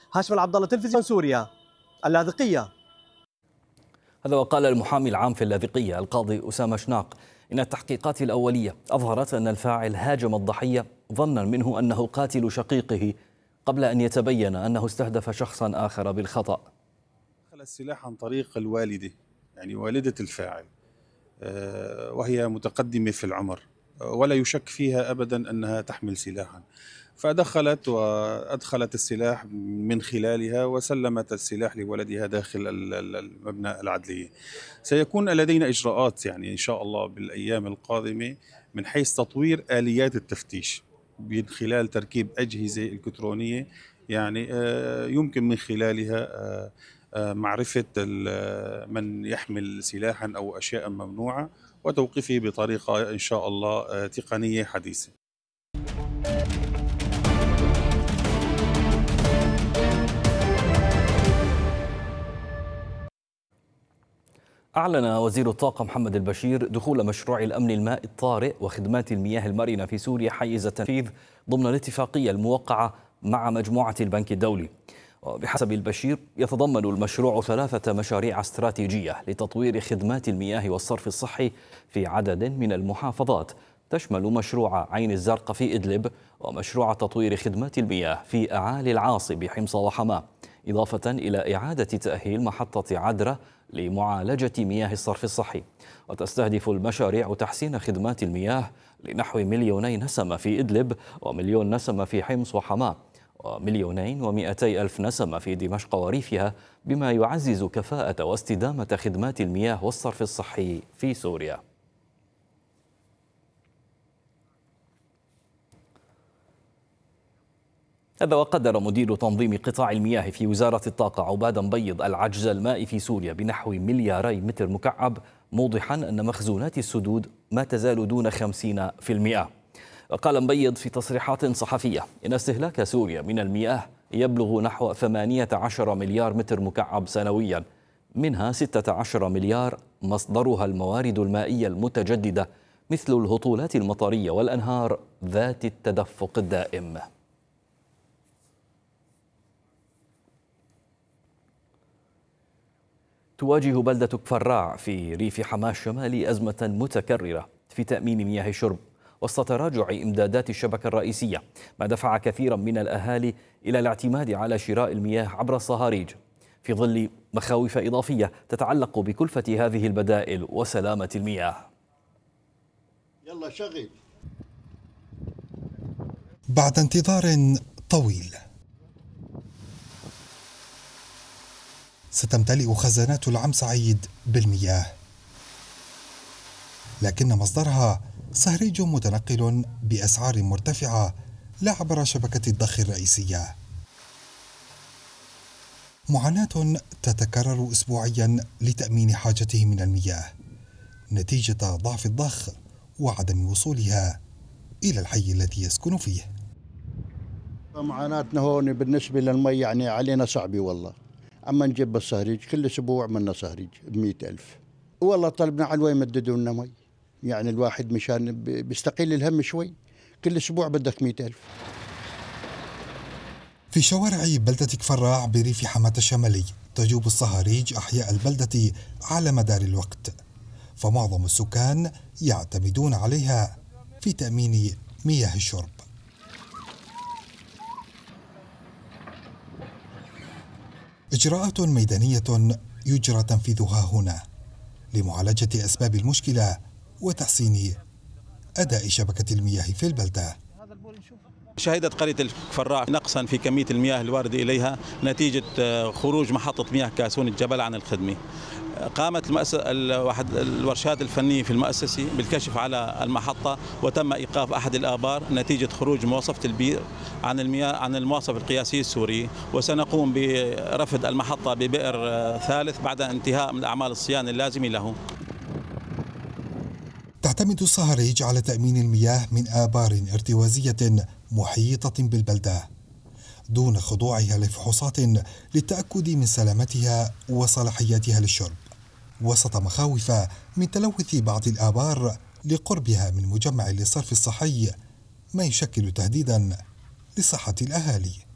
هاشم العبد الله، تلفزيون سوريا، اللاذقية. هذا وقال المحامي العام في اللاذقية القاضي أسامة شناق إن التحقيقات الأولية أظهرت أن الفاعل هاجم الضحية ظنا منه أنه قاتل شقيقه قبل أن يتبين أنه استهدف شخصا آخر بالخطأ. دخل السلاح عن طريق الوالدة، يعني والدة الفاعل، وهي متقدمة في العمر ولا يشك فيها أبدا أنها تحمل سلاحا، فدخلت وأدخلت السلاح من خلالها وسلمت السلاح لولدها داخل المبنى العدلية. سيكون لدينا إجراءات يعني إن شاء الله بالأيام القادمة من حيث تطوير آليات التفتيش من خلال تركيب أجهزة إلكترونية، يعني يمكن من خلالها معرفة من يحمل سلاحا أو أشياء ممنوعة وتوقيفه بطريقة إن شاء الله تقنية حديثة. أعلن وزير الطاقة محمد البشير دخول مشروع الأمن المائي الطارئ وخدمات المياه المرنة في سوريا حيز التنفيذ ضمن الاتفاقية الموقعة مع مجموعة البنك الدولي. وبحسب البشير يتضمن المشروع 3 مشاريع استراتيجية لتطوير خدمات المياه والصرف الصحي في عدد من المحافظات، تشمل مشروع عين الزرقاء في إدلب ومشروع تطوير خدمات المياه في أعالي العاصي بحمص وحماة، إضافة إلى إعادة تأهيل محطة عدرة لمعالجة مياه الصرف الصحي. وتستهدف المشاريع تحسين خدمات المياه لنحو 2,000,000 نسمة في إدلب و1,000,000 نسمة في حمص وحماة و2,200,000 نسمة في دمشق وريفها، بما يعزز كفاءة واستدامة خدمات المياه والصرف الصحي في سوريا. هذا وقدر مدير تنظيم قطاع المياه في وزارة الطاقة عباد مبيض العجز المائي في سوريا بنحو 2,000,000,000 متر مكعب، موضحا أن مخزونات السدود ما تزال دون 50%. وقال مبيض في تصريحات صحفية إن استهلاك سوريا من المياه يبلغ نحو 18 مليار متر مكعب سنويا، منها 16 مليار مصدرها الموارد المائية المتجددة مثل الهطولات المطرية والأنهار ذات التدفق الدائم. تواجه بلدة كفراع في ريف حماة الشمالي أزمة متكررة في تأمين مياه الشرب وسط تراجع إمدادات الشبكة الرئيسية، ما دفع كثيرا من الأهالي إلى الاعتماد على شراء المياه عبر الصهاريج، في ظل مخاوف إضافية تتعلق بكلفة هذه البدائل وسلامة المياه. يلا شغل. بعد انتظار طويل ستمتلئ خزانات العم سعيد بالمياه، لكن مصدرها صهريج متنقل بأسعار مرتفعة لا عبر شبكة الضخ الرئيسية. معاناة تتكرر أسبوعيا لتأمين حاجته من المياه نتيجة ضعف الضخ وعدم وصولها إلى الحي الذي يسكن فيه. معاناتنا هون بالنسبة للمي يعني علينا صعبة والله، أما نجيب الصهريج كل أسبوع منا صهريج ب100,000، والله طلبنا على الوين يمددوا لنا مي، يعني الواحد مشان بيستقل الهم شوي، كل أسبوع بدك 100,000. في شوارع بلدة كفراع بريف حماة الشمالي تجوب الصهاريج أحياء البلدة على مدار الوقت، فمعظم السكان يعتمدون عليها في تأمين مياه الشرب. إجراءات ميدانية يجرى تنفيذها هنا لمعالجة أسباب المشكلة وتحسين أداء شبكة المياه في البلدة. شهدت قرية الكفراع نقصا في كمية المياه الواردة إليها نتيجة خروج محطة مياه كاسون الجبل عن الخدمة. قامت الورشات الفنية في المؤسسة بالكشف على المحطة، وتم إيقاف أحد الآبار نتيجة خروج مواصفة البئر عن المياه عن المواصفة القياسية السورية، وسنقوم برفد المحطة ببئر ثالث بعد انتهاء من أعمال الصيانة اللازمة له. تعتمد الصهريج على تأمين المياه من آبار ارتوازية محيطة بالبلدة دون خضوعها لفحوصات للتأكد من سلامتها وصلاحيتها للشرب، وسط مخاوف من تلوث بعض الآبار لقربها من مجمع للصرف الصحي، ما يشكل تهديدا لصحة الأهالي.